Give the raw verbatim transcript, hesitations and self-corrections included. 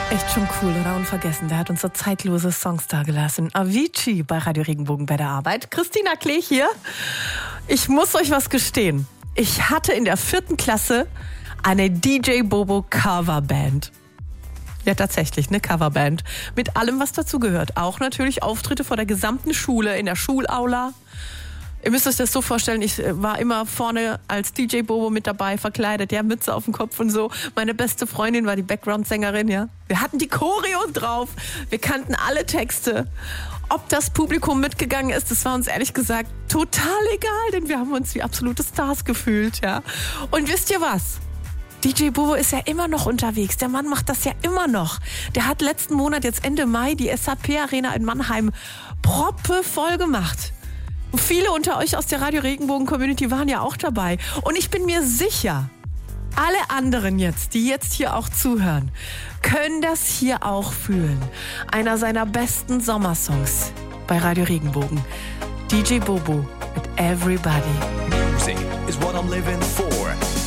Echt schon cool, oder? Unvergessen. Der hat uns so zeitlose Songs dagelassen. Avicii bei Radio Regenbogen bei der Arbeit. Christina Klee hier. Ich muss euch was gestehen. Ich hatte in der vierten Klasse eine D J Bobo Coverband. Ja, tatsächlich, eine Coverband. Mit allem, was dazu gehört. Auch natürlich Auftritte vor der gesamten Schule, in der Schulaula. Ihr müsst euch das so vorstellen, ich war immer vorne als D J Bobo mit dabei, verkleidet, ja, Mütze auf dem Kopf und so. Meine beste Freundin war die Background-Sängerin, ja. Wir hatten die Choreo drauf, wir kannten alle Texte. Ob das Publikum mitgegangen ist, das war uns ehrlich gesagt total egal, denn wir haben uns wie absolute Stars gefühlt, ja. Und wisst ihr was? D J Bobo ist ja immer noch unterwegs. Der Mann macht das ja immer noch. Der hat letzten Monat, jetzt Ende Mai, die S A P-Arena in Mannheim proppevoll gemacht. Viele unter euch aus der Radio Regenbogen Community waren ja auch dabei. Und ich bin mir sicher, alle anderen jetzt, die jetzt hier auch zuhören, können das hier auch fühlen. Einer seiner besten Sommersongs bei Radio Regenbogen. D J Bobo mit Everybody. Music is what I'm living for.